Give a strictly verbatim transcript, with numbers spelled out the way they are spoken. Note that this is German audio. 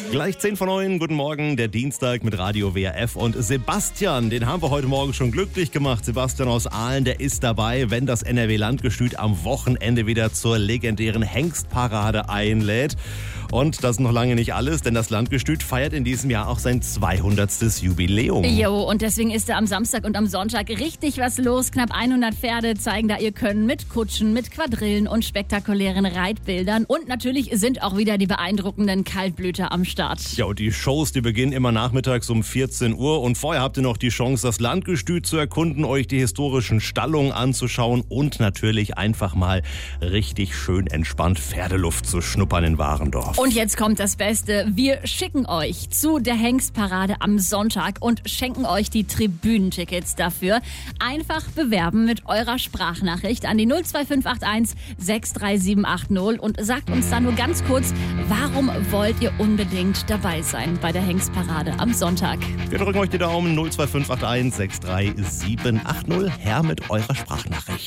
Gleich zehn vor neun, guten Morgen, der Dienstag mit Radio W R F und Sebastian, den haben wir heute Morgen schon glücklich gemacht. Sebastian aus Aalen, der ist dabei, wenn das N R W Landgestüt am Wochenende wieder zur legendären Hengstparade einlädt. Und das ist noch lange nicht alles, denn das Landgestüt feiert in diesem Jahr auch sein zweihundertstes Jubiläum. Jo, und deswegen ist da am Samstag und am Sonntag richtig was los. Knapp hundert Pferde zeigen da ihr Können mit Kutschen, mit Quadrillen und spektakulären Reitbildern. Und natürlich sind auch wieder die beeindruckenden Kaltblüter am Start. Ja, und die Shows, die beginnen immer nachmittags um vierzehn Uhr. Und vorher habt ihr noch die Chance, das Landgestüt zu erkunden, euch die historischen Stallungen anzuschauen und natürlich einfach mal richtig schön entspannt Pferdeluft zu schnuppern in Warendorf. Und jetzt kommt das Beste. Wir schicken euch zu der Hengstparade am Sonntag und schenken euch die Tribünentickets dafür. Einfach bewerben mit eurer Sprachnachricht an die null zwei fünf acht eins sechs drei sieben acht null und sagt uns dann nur ganz kurz, warum wollt ihr unbedingt dabei sein bei der Hengstparade am Sonntag? Wir drücken euch die Daumen null zwei fünf acht eins sechs drei sieben acht null her mit eurer Sprachnachricht.